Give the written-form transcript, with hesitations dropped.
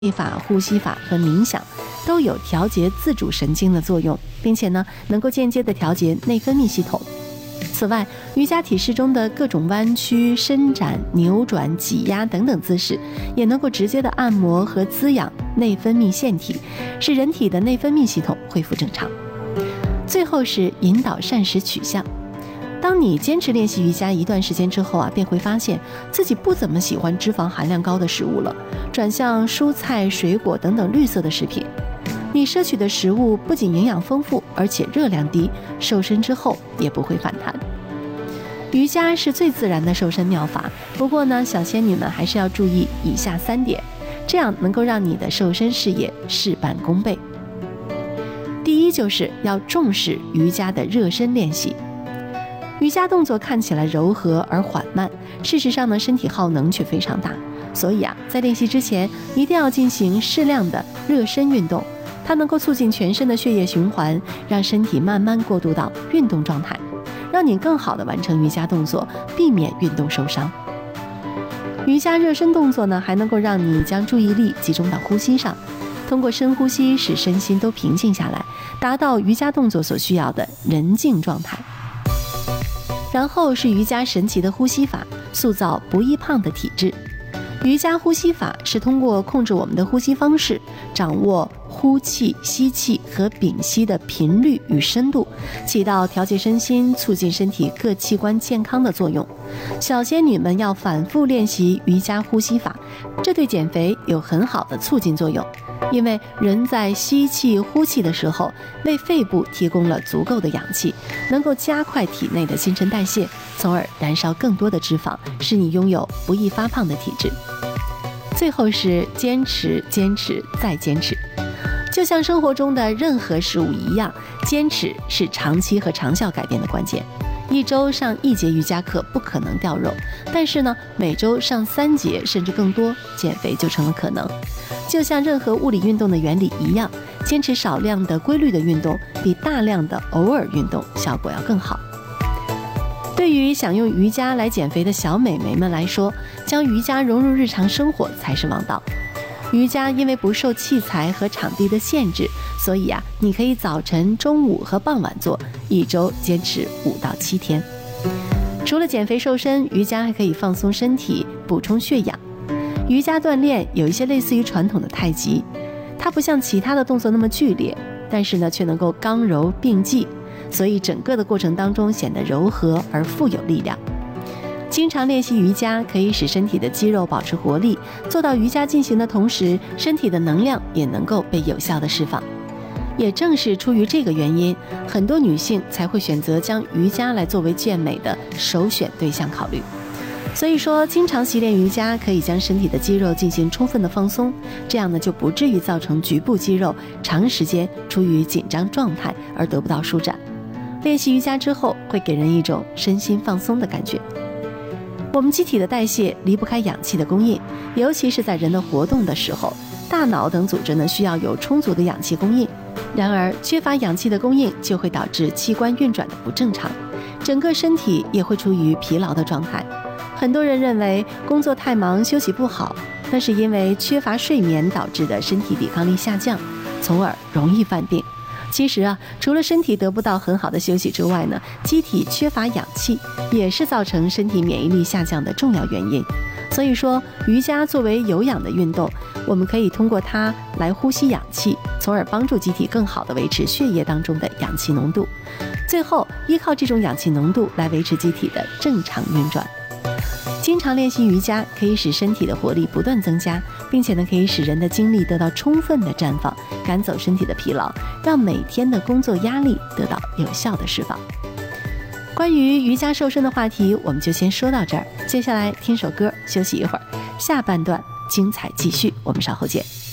法、呼吸法和冥想都有调节自主神经的作用，并且呢，能够间接的调节内分泌系统。此外，瑜伽体式中的各种弯曲、伸展、扭转、挤压等等姿势，也能够直接的按摩和滋养内分泌腺体，使人体的内分泌系统恢复正常。最后是引导膳食取向。当你坚持练习瑜伽一段时间之后便会发现自己不怎么喜欢脂肪含量高的食物了，转向蔬菜、水果等等绿色的食品。你摄取的食物不仅营养丰富，而且热量低，瘦身之后也不会反弹。瑜伽是最自然的瘦身妙法，不过呢，小仙女们还是要注意以下3点，这样能够让你的瘦身事业事半功倍。第一，就是要重视瑜伽的热身练习。瑜伽动作看起来柔和而缓慢，事实上呢，身体耗能却非常大。所以在练习之前一定要进行适量的热身运动，它能够促进全身的血液循环，让身体慢慢过渡到运动状态，让你更好地完成瑜伽动作，避免运动受伤。瑜伽热身动作呢，还能够让你将注意力集中到呼吸上，通过深呼吸使身心都平静下来，达到瑜伽动作所需要的人静状态。然后是瑜伽神奇的呼吸法，塑造不易胖的体质。瑜伽呼吸法是通过控制我们的呼吸方式，掌握呼气、吸气和屏息的频率与深度，起到调节身心、促进身体各器官健康的作用。小仙女们要反复练习瑜伽呼吸法，这对减肥有很好的促进作用。因为人在吸气、呼气的时候，为肺部提供了足够的氧气，能够加快体内的新陈代谢，从而燃烧更多的脂肪，使你拥有不易发胖的体质。最后是坚持、坚持再坚持。就像生活中的任何事物一样，坚持是长期和长效改变的关键。1周上1节瑜伽课不可能掉肉，但是呢，每周上3节甚至更多，减肥就成了可能。就像任何物理运动的原理一样，坚持少量的规律的运动，比大量的偶尔运动效果要更好。对于想用瑜伽来减肥的小美眉们来说，将瑜伽融入日常生活才是王道。瑜伽因为不受器材和场地的限制，所以你可以早晨、中午和傍晚做，1周坚持5到7天。除了减肥瘦身，瑜伽还可以放松身体，补充血氧。瑜伽锻炼有一些类似于传统的太极，它不像其他的动作那么剧烈，但是呢，却能够刚柔并济，所以整个的过程当中显得柔和而富有力量。经常练习瑜伽可以使身体的肌肉保持活力，做到瑜伽进行的同时，身体的能量也能够被有效的释放。也正是出于这个原因，很多女性才会选择将瑜伽来作为健美的首选对象考虑。所以说，经常习练瑜伽可以将身体的肌肉进行充分的放松，这样呢就不至于造成局部肌肉长时间处于紧张状态而得不到舒展。练习瑜伽之后，会给人一种身心放松的感觉。我们机体的代谢离不开氧气的供应，尤其是在人的活动的时候，大脑等组织呢需要有充足的氧气供应。然而，缺乏氧气的供应就会导致器官运转的不正常，整个身体也会处于疲劳的状态。很多人认为工作太忙，休息不好，那是因为缺乏睡眠导致的身体抵抗力下降，从而容易犯病。其实除了身体得不到很好的休息之外呢，机体缺乏氧气也是造成身体免疫力下降的重要原因。所以说，瑜伽作为有氧的运动，我们可以通过它来呼吸氧气，从而帮助机体更好地维持血液当中的氧气浓度，最后依靠这种氧气浓度来维持机体的正常运转。经常练习瑜伽可以使身体的活力不断增加，并且呢，可以使人的精力得到充分的绽放，赶走身体的疲劳，让每天的工作压力得到有效的释放。关于瑜伽瘦身的话题，我们就先说到这儿。接下来听首歌休息一会儿，下半段精彩继续，我们稍后见。